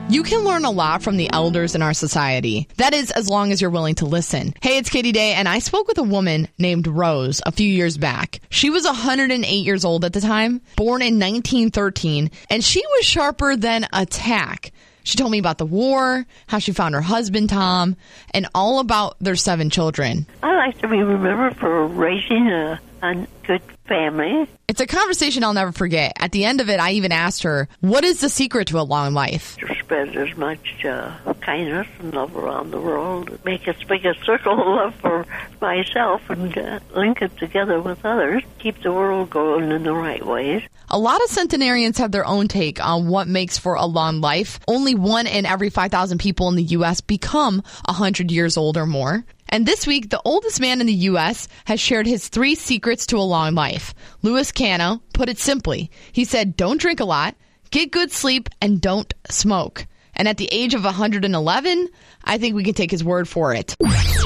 You can learn a lot from the elders in our society. That is, as long as you're willing to listen. Hey, it's Katie Day, and I spoke with a woman named Rose a few years back. She was 108 years old at the time, born in 1913, and she was sharper than a tack. She told me about the war, how she found her husband, Tom, and all about their 7 children. I like to be remembered for raising a good family. It's a conversation I'll never forget. At the end of it, I even asked her, what is the secret to a long life? To spread as much kindness and love around the world. Make as big a circle of love for myself and link it together with others. Keep the world going in the right ways. A lot of centenarians have their own take on what makes for a long life. Only 1 in every 5,000 people in the U.S. become 100 years old or more. And this week, the oldest man in the U.S. has shared his 3 secrets to a long life. Louis Cano put it simply. He said, don't drink a lot, get good sleep, and don't smoke. And at the age of 111, I think we can take his word for it.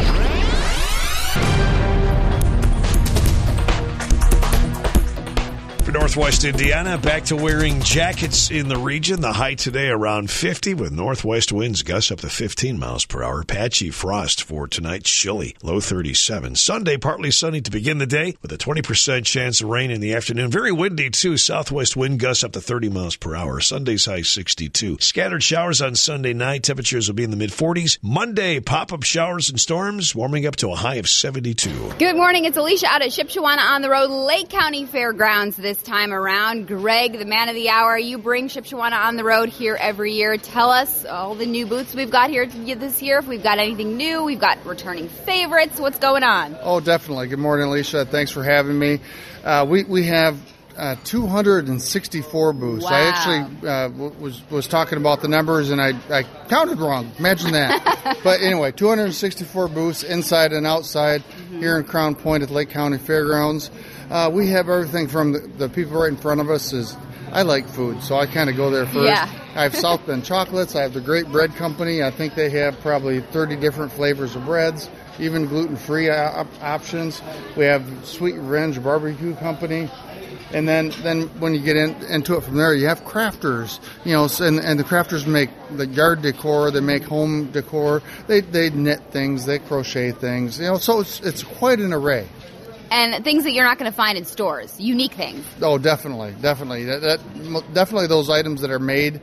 For Northwest Indiana, back to wearing jackets in the region. The high today around 50 with northwest winds gusts up to 15 miles per hour. Patchy frost for tonight, chilly, low 37. Sunday, partly sunny to begin the day with a 20% chance of rain in the afternoon. Very windy, too. Southwest wind gusts up to 30 miles per hour. Sunday's high 62. Scattered showers on Sunday night. Temperatures will be in the mid-40s. Monday, pop-up showers and storms, warming up to a high of 72. Good morning. It's Alicia out at Shipshewana on the road, Lake County Fairgrounds this time around. Greg, the man of the hour, you bring Shipshewana on the road here every year. Tell us all the new booths we've got here this year. If we've got anything new, we've got returning favorites. What's going on? Oh, definitely. Good morning, Alicia. Thanks for having me. We have 264 booths. Wow. I actually was talking about the numbers, and I counted wrong. Imagine that. But anyway, 264 booths inside and outside here in Crown Point at Lake County Fairgrounds. We have everything from the people right in front of us. I like food, so I kind of go there first. Yeah. I have South Bend Chocolates. I have the Great Bread Company. I think they have probably 30 different flavors of breads, even gluten-free options. We have Sweet Revenge Barbecue Company. And then when you get into it from there, you have crafters, and the crafters make the yard decor, they make home decor, they knit things, they crochet things, so it's quite an array. And things that you're not going to find in stores, unique things. Oh, definitely. Definitely those items that are made